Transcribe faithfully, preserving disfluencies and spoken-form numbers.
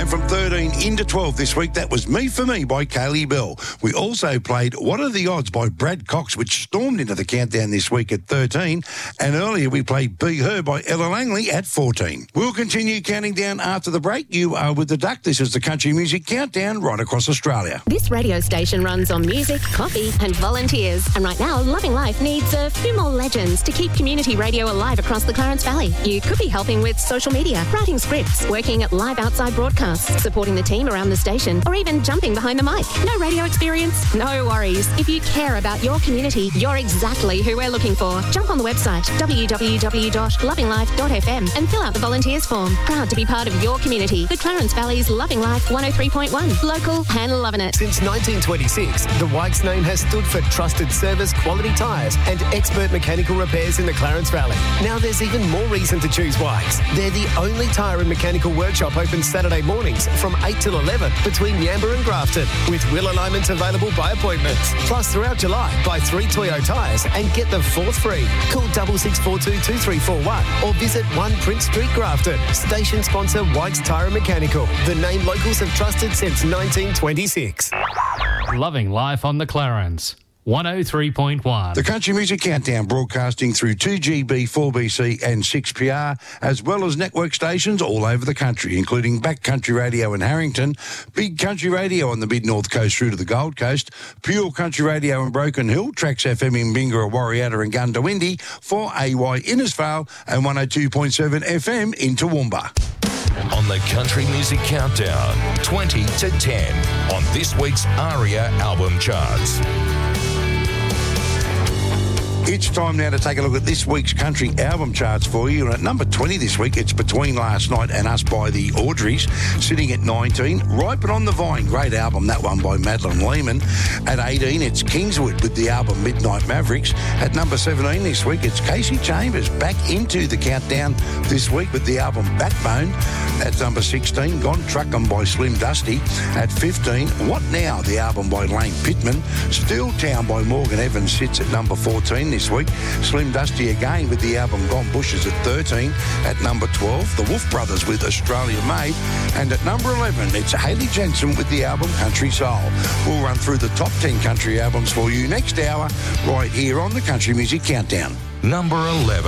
And from thirteen into twelve this week, that was Me For Me by Kaylee Bell. We also played What Are the Odds by Brad Cox, which stormed into the countdown this week at thirteen. And earlier we played Be Her by Ella Langley at fourteen. We'll continue counting down after the break. You are with the Duck. This is the Country Music Countdown right across Australia. This radio station runs on music, coffee and volunteers. And right now, Loving Life needs a few more legends to keep community radio alive across the Clarence Valley. You could be helping with social media, writing scripts, working at live outside broadcasts, supporting the team around the station, or even jumping behind the mic. No radio experience? No worries. If you care about your community, you're exactly who we're looking for. Jump on the website w w w dot loving life dot f m and fill out the volunteers form. Proud to be part of your community. The Clarence Valley's Loving Life one oh three point one. Local and loving it. Since nineteen twenty-six, the Wykes name has stood for trusted service, quality tyres and expert mechanical repairs in the Clarence Valley. Now there's even more reason to choose Wykes. They're the only tyre and mechanical workshop open Saturday mornings from eight till eleven between Yamba and Grafton, with wheel alignments available by appointments. Plus, throughout July, buy three Toyo tyres and get the fourth free. Call double six four two two three four one or visit one Prince Street, Grafton. Station sponsor Wykes Tyre and Mechanical. The name locals have trusted since nineteen twenty-six. Loving Life on the Clarence. one oh three point one. The Country Music Countdown broadcasting through two G B, four B C and six P R, as well as network stations all over the country, including Backcountry Radio in Harrington, Big Country Radio on the mid-north coast through to the Gold Coast, Pure Country Radio in Broken Hill, Trax F M in Bingara, Warriata and Gundawindi, four A Y Innisfail and one oh two point seven F M in Toowoomba. On the Country Music Countdown, twenty to ten on this week's ARIA album charts. It's time now to take a look at this week's country album charts for you. And at number twenty this week, it's Between Last Night and Us by the Audreys, sitting at nineteen. Ripen on the Vine, great album, that one by Madeline Lehman. At eighteen, it's Kingswood with the album Midnight Mavericks. At number seventeen this week, it's Casey Chambers back into the countdown this week with the album Backbone. At number sixteen, Gone Truckin' by Slim Dusty. At fifteen, What Now, the album by Lane Pittman. Still Town by Morgan Evans sits at number fourteen this week. Slim Dusty again with the album Gone Bushes at thirteen. At number twelve, the Wolf Brothers with Australia Made. And at number eleven, it's Hayley Jensen with the album Country Soul. We'll run through the top ten country albums for you next hour right here on the Country Music Countdown. Number eleven.